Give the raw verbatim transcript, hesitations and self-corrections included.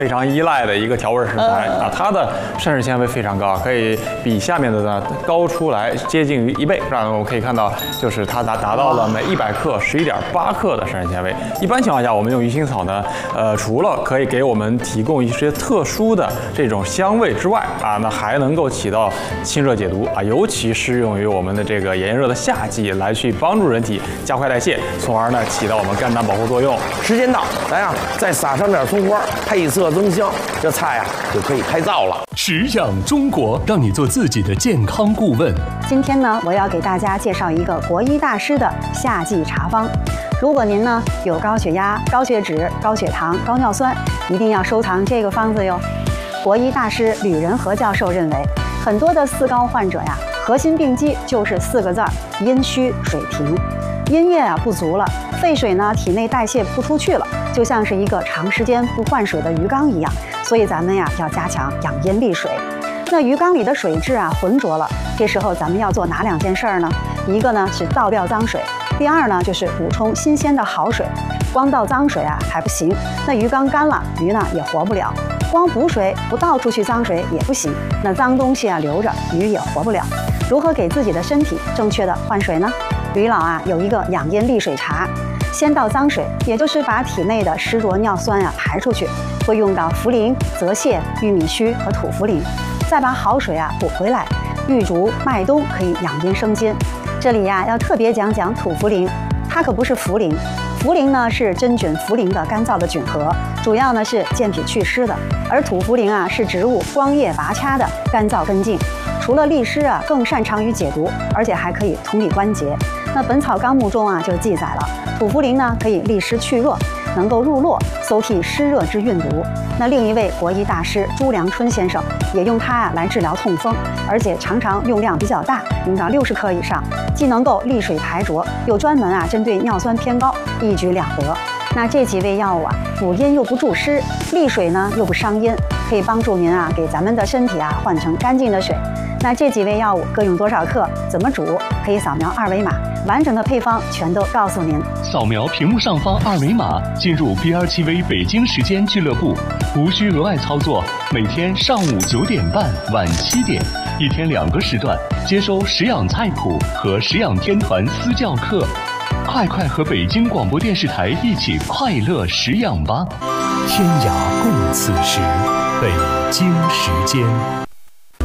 非常依赖的一个调味食材啊，它的膳食纤维非常高，可以比下面的呢高出来接近于一倍。让我们可以看到，就是它达达到了每一百克十一点八克的膳食纤维。一般情况下，我们用鱼腥草呢，呃，除了可以给我们提供一些特殊的这种香味之外啊，那还能够起到清热解毒啊，尤其适用于我们的这个炎热的夏季，来去帮助人体加快代谢，从而呢起到我们肝胆保护作用。 时间到，来啊，再撒上点葱花，配色增香，这菜啊就可以开灶了。 食养中国，让你做自己的健康顾问。 今天呢，我要给大家介绍一个国医大师的夏季茶方。如果您呢有高血压、高血脂、高血糖、高尿酸，一定要收藏这个方子哟。国医大师吕仁和教授认为，很多的四高患者呀，核心病机就是四个字儿：阴虚水停。阴液啊不足了，废水呢体内代谢不出去了，就像是一个长时间不换水的鱼缸一样。所以咱们呀要加强养阴利水。那鱼缸里的水质啊浑浊了，这时候咱们要做哪两件事儿呢？一个呢是倒掉脏水，第二呢就是补充新鲜的好水。光倒脏水啊还不行，那鱼缸干了，鱼呢也活不了。光补水不倒出去脏水也不行，那脏东西啊留着，鱼也活不了。如何给自己的身体正确的换水呢？吕老啊有一个养阴利水茶。先倒脏水，也就是把体内的湿浊尿酸啊排出去，会用到茯苓、泽泻、玉米须和土茯苓，再把好水啊补回来。玉竹、麦冬可以养阴生津。这里呀要特别讲讲土茯苓，它可不是茯苓，茯苓呢是真菌茯苓的干燥的菌核，主要呢是健脾祛湿的，而土茯苓啊是植物光叶拔掐的干燥根茎，除了利湿啊，更擅长于解毒，而且还可以同理关节。那《本草纲目》中啊就记载了，土茯苓呢可以利湿去热，能够入络，搜替湿热之运毒。那另一位国医大师朱良春先生也用它啊来治疗痛风，而且常常用量比较大，用到六十克以上，既能够利水排浊，又专门啊针对尿酸偏高，一举两得。那这几味药物啊，补阴又不助湿，利水呢又不伤阴，可以帮助您啊给咱们的身体啊换成干净的水。那这几味药物各用多少克？怎么煮？可以扫描二维码，完整的配方全都告诉您。 扫描屏幕上方二维码，进入 B R 七 V 北京时间俱乐部，无需额外操作。每天上午九点半、晚七点，一天两个时段，接收食养菜谱和食养天团私教课。快快和北京广播电视台一起快乐食养吧！天涯共此时，北京时间。